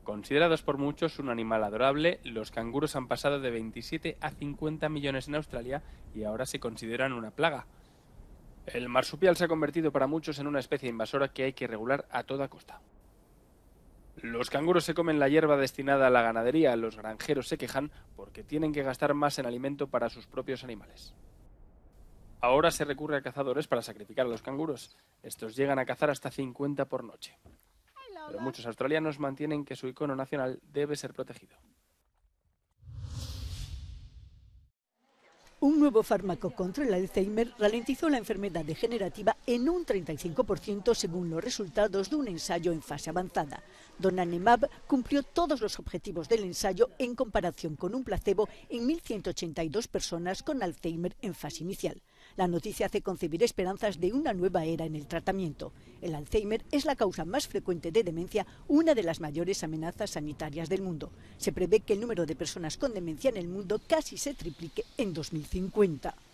Considerados por muchos un animal adorable, los canguros han pasado de 27 a 50 millones en Australia y ahora se consideran una plaga. El marsupial se ha convertido para muchos en una especie invasora que hay que regular a toda costa. Los canguros se comen la hierba destinada a la ganadería. Los granjeros se quejan porque tienen que gastar más en alimento para sus propios animales. Ahora se recurre a cazadores para sacrificar a los canguros. Estos llegan a cazar hasta 50 por noche. Pero muchos australianos mantienen que su icono nacional debe ser protegido. Un nuevo fármaco contra el Alzheimer ralentizó la enfermedad degenerativa en un 35% según los resultados de un ensayo en fase avanzada. Donanemab cumplió todos los objetivos del ensayo en comparación con un placebo en 1.182 personas con Alzheimer en fase inicial. La noticia hace concebir esperanzas de una nueva era en el tratamiento. El Alzheimer es la causa más frecuente de demencia, una de las mayores amenazas sanitarias del mundo. Se prevé que el número de personas con demencia en el mundo casi se triplique en 2050.